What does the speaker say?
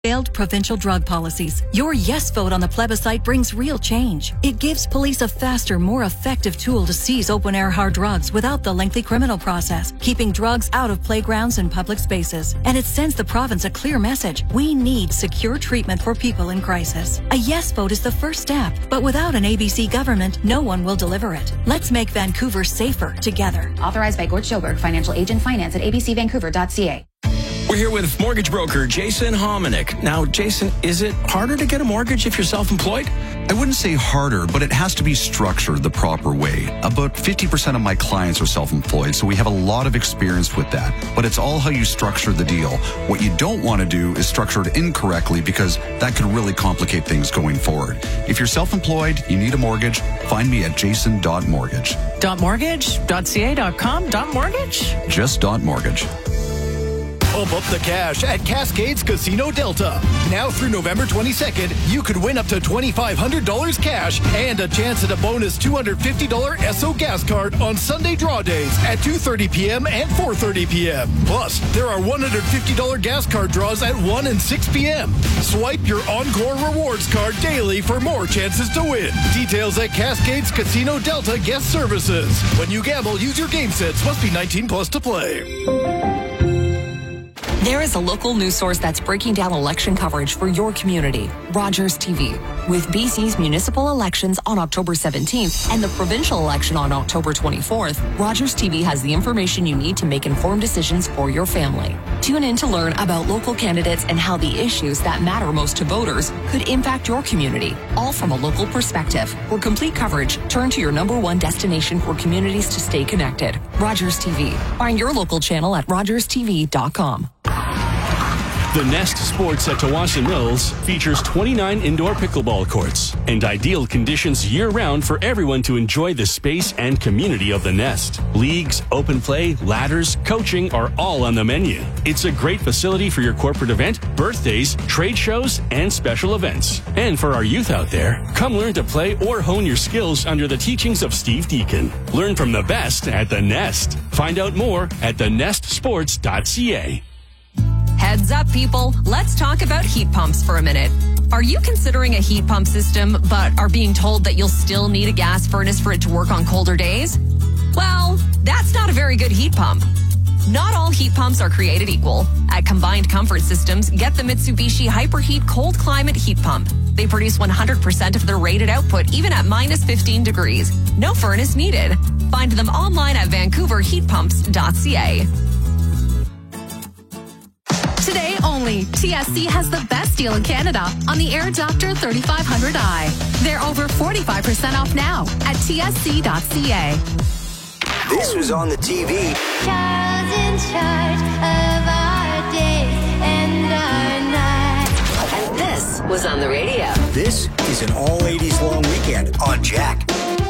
Failed provincial drug policies. Your yes vote on the plebiscite brings real change. It gives police a faster, more effective tool to seize open-air hard drugs without the lengthy criminal process, keeping drugs out of playgrounds and public spaces. And it sends the province a clear message. We need secure treatment for people in crisis. A yes vote is the first step, but without an ABC government, no one will deliver it. Let's make Vancouver safer together. Authorized by Gord Schoberg, financial agent, finance at abcvancouver.ca. We're here with mortgage broker Jason Hominick. Now, Jason, is it harder to get a mortgage if you're self-employed? I wouldn't say harder, but it has to be structured the proper way. About 50% of my clients are self-employed, so we have a lot of experience with that. But it's all how you structure the deal. What you don't want to do is structure it incorrectly, because that could really complicate things going forward. If you're self-employed, you need a mortgage, find me at jason.mortgage. .mortgage? .ca.com? .mortgage? Just .mortgage. Pump up the cash at Cascades Casino Delta. Now through November 22nd, you could win up to $2,500 cash and a chance at a bonus $250 Esso gas card on Sunday draw days at 2:30 p.m. and 4:30 p.m. Plus, there are $150 gas card draws at 1 and 6 p.m. Swipe your Encore Rewards card daily for more chances to win. Details at Cascades Casino Delta Guest Services. When you gamble, use your game sense. Must be 19 plus to play. There is a local news source that's breaking down election coverage for your community, Rogers TV. With BC's municipal elections on October 17th and the provincial election on October 24th, Rogers TV has the information you need to make informed decisions for your family. Tune in to learn about local candidates and how the issues that matter most to voters could impact your community, all from a local perspective. For complete coverage, turn to your #1 destination for communities to stay connected, Rogers TV. Find your local channel at rogerstv.com. The Nest Sports at Tawassa Mills features 29 indoor pickleball courts and ideal conditions year-round for everyone to enjoy the space and community of the Nest. Leagues, open play, ladders, coaching are all on the menu. It's a great facility for your corporate event, birthdays, trade shows, and special events. And for our youth out there, come learn to play or hone your skills under the teachings of Steve Deacon. Learn from the best at the Nest. Find out more at thenestsports.ca. Heads up, people. Let's talk about heat pumps for a minute. Are you considering a heat pump system, but are being told that you'll still need a gas furnace for it to work on colder days? Well, that's not a very good heat pump. Not all heat pumps are created equal. At Combined Comfort Systems, get the Mitsubishi Hyperheat Cold Climate Heat Pump. They produce 100% of their rated output, even at minus 15 degrees. No furnace needed. Find them online at vancouverheatpumps.ca. Today only, TSC has the best deal in Canada on the Air Doctor 3500i. They're over 45% off now at tsc.ca. This was on the TV. Charles in charge of our days and our nights. And this was on the radio. This is an all-ladies long weekend on Jack.